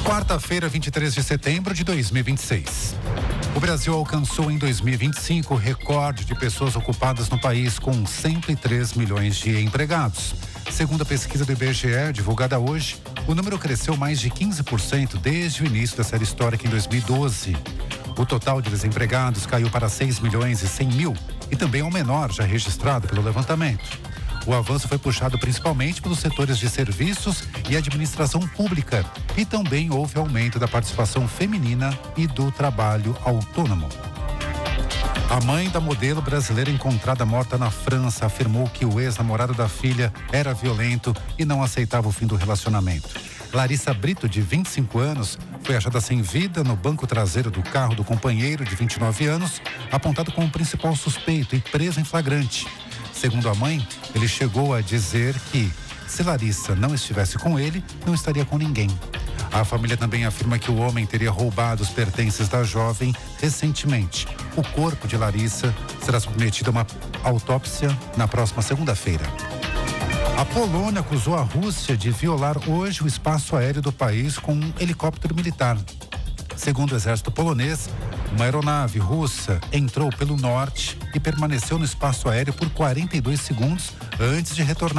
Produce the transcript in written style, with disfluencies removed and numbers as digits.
Quarta-feira, 23 de setembro de 2026. O Brasil alcançou em 2025 o recorde de pessoas ocupadas no país, com 103 milhões de empregados. Segundo a pesquisa do IBGE, divulgada hoje, o número cresceu mais de 15% desde o início da série histórica em 2012. O total de desempregados caiu para 6 milhões e 100 mil e também é o menor já registrado pelo levantamento. O avanço foi puxado principalmente pelos setores de serviços e administração pública e também houve aumento da participação feminina e do trabalho autônomo. A mãe da modelo brasileira encontrada morta na França afirmou que o ex-namorado da filha era violento e não aceitava o fim do relacionamento. Larissa Brito, de 25 anos, foi achada sem vida no banco traseiro do carro do companheiro, de 29 anos, apontado como principal suspeito e preso em flagrante. Segundo a mãe, ele chegou a dizer que, se Larissa não estivesse com ele, não estaria com ninguém. A família também afirma que o homem teria roubado os pertences da jovem recentemente. O corpo de Larissa será submetido a uma autópsia na próxima segunda-feira. A Polônia acusou a Rússia de violar hoje o espaço aéreo do país com um helicóptero militar. Segundo o exército polonês, uma aeronave russa entrou pelo norte e permaneceu no espaço aéreo por 42 segundos antes de retornar